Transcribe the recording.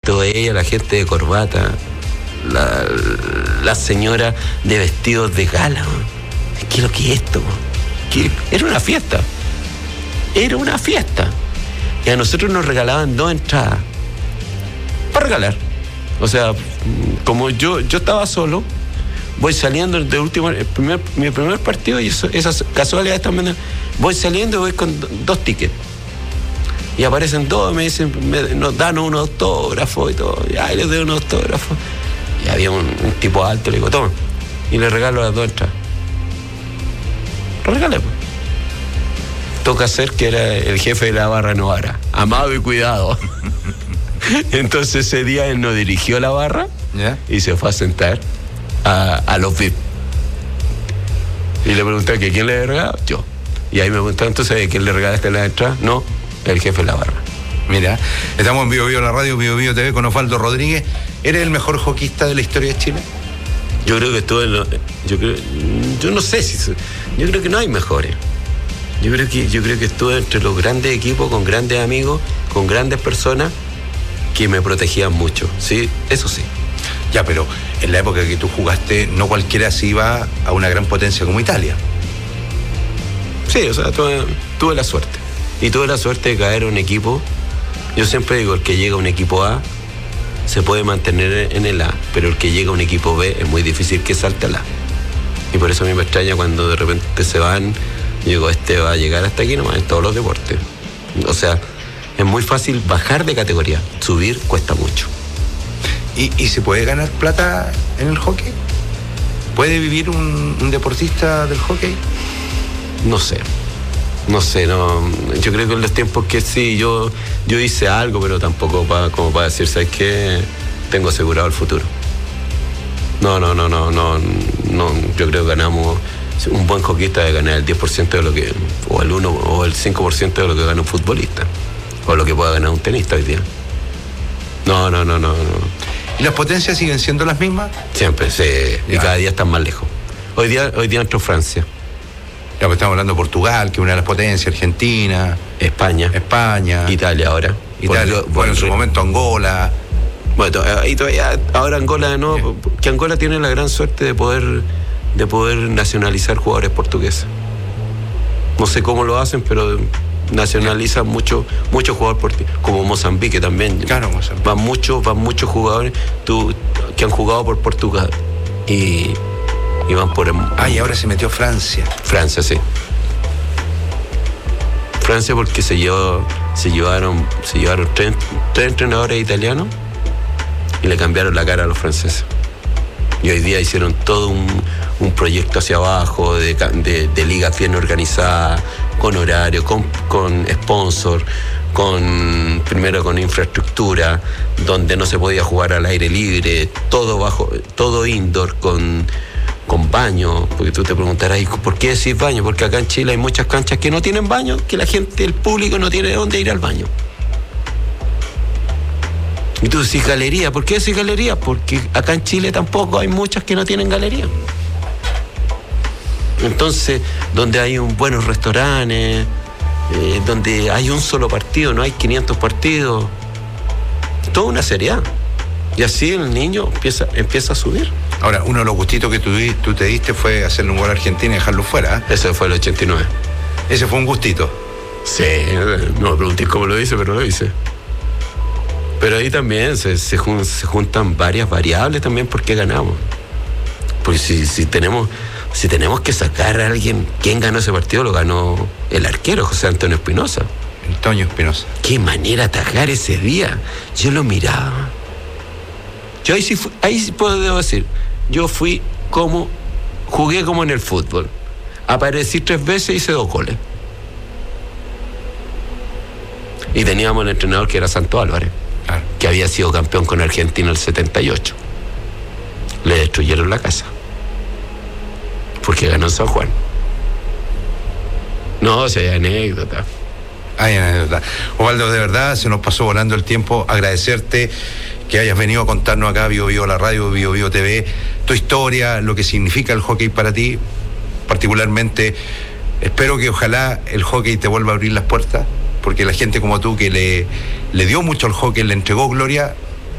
toda ella, la gente de corbata, la señora de vestidos de gala. ¿Qué es lo que es esto? Era una fiesta. Era una fiesta. Y a nosotros nos regalaban 2 entradas para regalar. O sea, como yo estaba solo, voy saliendo de último, mi primer partido, y esas casualidades también, voy saliendo y voy con 2 tickets. Y aparecen 2, me dicen, nos dan un autógrafo y todo. Y ahí les doy un autógrafo. Y había un tipo alto, le digo, toma. Y le regalo las 2 entradas. Lo regalé, pues. Toca ser que era el jefe de la barra Novara. Amado y cuidado. Entonces ese día él no dirigió la barra, ¿yeah?, y se fue a sentar a los VIP. Y le pregunté que quién le regalaba. Yo. Y ahí me preguntó, entonces, ¿quién le regalaste la entrada? No, el jefe de la barra. Mira, estamos en Bio Bio, la radio Bio Bio TV con Osvaldo Rodríguez. ¿Eres el mejor hockeyista de la historia de Chile? Yo creo que estuve yo no sé si... Yo creo que no hay mejores. Yo creo que estuve entre los grandes equipos, con grandes amigos, con grandes personas que me protegían mucho. Sí, eso sí. Ya, pero en la época que tú jugaste, no cualquiera se iba a una gran potencia como Italia. Sí, o sea, tuve la suerte. Y tuve la suerte de caer en un equipo. Yo siempre digo, el que llega a un equipo A se puede mantener en el A, pero el que llega a un equipo B es muy difícil que salte al A. Y por eso a mí me extraña cuando de repente se van. Yo digo, este va a llegar hasta aquí nomás en todos los deportes. O sea, es muy fácil bajar de categoría. Subir cuesta mucho. ¿Y se puede ganar plata en el hockey? ¿Puede vivir un deportista del hockey? No sé. Yo creo que en los tiempos que sí, yo hice algo, pero tampoco como para decir, ¿sabes qué? Tengo asegurado el futuro. No. Yo creo que ganamos... Un buen hockeyista debe ganar el 10% de lo que... O el 1 o el 5% de lo que gana un futbolista. O lo que pueda ganar un tenista hoy día. No. ¿Y las potencias siguen siendo las mismas? Siempre, sí. Y cada día están más lejos. Hoy día entró Francia. Ya, pues estamos hablando de Portugal, que es una de las potencias, Argentina, España, Italia ahora. Bueno, en su momento Angola. Bueno, y todavía ahora Angola no, que Angola tiene la gran suerte de poder nacionalizar jugadores portugueses. No sé cómo lo hacen, pero nacionalizan mucho jugador portugués, como Mozambique también. Claro, Mozambique. Van muchos jugadores que han jugado por Portugal y van por... Y ahora se metió Francia. Francia, sí. Francia porque se llevaron 3 entrenadores italianos y le cambiaron la cara a los franceses. Y hoy día hicieron todo un proyecto hacia abajo de ligas bien organizadas, con horario, con sponsor, primero con infraestructura, donde no se podía jugar al aire libre, todo indoor, con baño. Porque tú te preguntarás, ¿por qué decís baño? Porque acá en Chile hay muchas canchas que no tienen baño, que el público no tiene dónde ir al baño. Y tú decís galería, ¿por qué decís galería? Porque acá en Chile tampoco hay muchas que no tienen galería. Entonces, donde hay buenos restaurantes, donde hay un solo partido, no hay 500 partidos, toda una seriedad. Y así el niño empieza a subir. Ahora, uno de los gustitos que tú te diste fue hacerle un gol a Argentina y dejarlo fuera, ¿eh? Ese fue el 89. ¿Ese fue un gustito? Sí, no me preguntéis cómo lo hice, pero lo hice. Pero ahí también se juntan varias variables también porque ganamos. Porque si tenemos que sacar a alguien, ¿quién ganó ese partido? Lo ganó el arquero, José Antonio Espinosa. Antonio Espinosa. Qué manera de atajar ese día. Yo lo miraba. Yo ahí sí puedo decir, jugué como en el fútbol. Aparecí 3 veces y hice 2 goles. Y teníamos el entrenador que era Santo Álvarez, claro, que había sido campeón con Argentina en el 78. Le destruyeron la casa porque ganó en San Juan. No, si hay anécdota. Osvaldo, de verdad se nos pasó volando el tiempo. Agradecerte que hayas venido a contarnos acá, Bio Bio, la radio Bio Bio TV, tu historia, lo que significa el hockey para ti. Particularmente, espero que ojalá el hockey te vuelva a abrir las puertas, porque la gente como tú que le dio mucho al hockey, le entregó gloria,